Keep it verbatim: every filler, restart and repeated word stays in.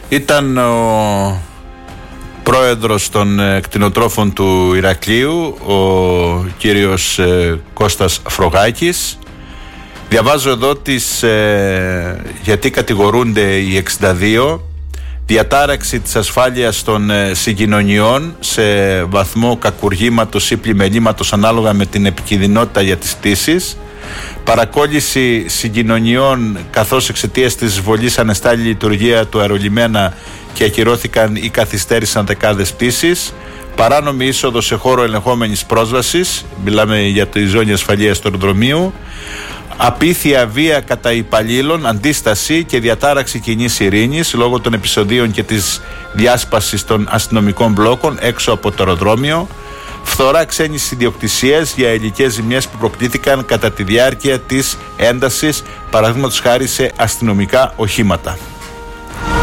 Ήταν ο πρόεδρος των κτηνοτρόφων του Ηρακλείου, ο κύριος ε, Κώστας Φρογάκης. Διαβάζω εδώ τις, ε, γιατί κατηγορούνται οι εξήντα δύο. Διατάραξη της ασφάλειας των ε, συγκοινωνιών σε βαθμό κακουργήματος ή πλημελήματος ανάλογα με την επικινδυνότητα για τις πτήσεις. Παρακόλληση συγκοινωνιών καθώς εξαιτίας της εισβολής ανεστάλλει η λειτουργία του αερολιμένα και ακυρώθηκαν ή καθυστέρησαν δεκάδες πτήσεις. Παράνομη είσοδο σε χώρο ελεγχόμενης πρόσβασης, μιλάμε για τη ζώνη ασφαλείας του αεροδρομίου. Απίθεια βία κατά υπαλλήλων, αντίσταση και διατάραξη κοινής ειρήνης λόγω των επεισοδίων και της διάσπασης των αστυνομικών μπλόκων έξω από το αεροδρόμιο. Φθορά ξένης ιδιοκτησίας για υλικές ζημιές που προκλήθηκαν κατά τη διάρκεια της έντασης, παραδείγματος χάρη σε αστυνομικά οχήματα.